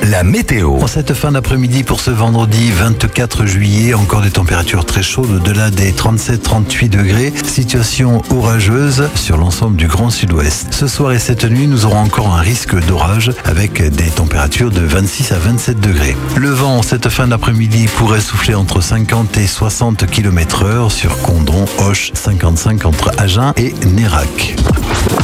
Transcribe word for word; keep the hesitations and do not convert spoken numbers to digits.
La météo. En cette fin d'après-midi pour ce vendredi vingt-quatre juillet, encore des températures très chaudes au-delà des trente-sept à trente-huit degrés. Situation orageuse sur l'ensemble du Grand Sud-Ouest. Ce soir et cette nuit, nous aurons encore un risque d'orage avec des températures de vingt-six à vingt-sept degrés. Le vent en cette fin d'après-midi pourrait souffler entre cinquante et soixante kilomètres heure sur Condron, Auch, cinquante-cinq entre Agen et Nérac.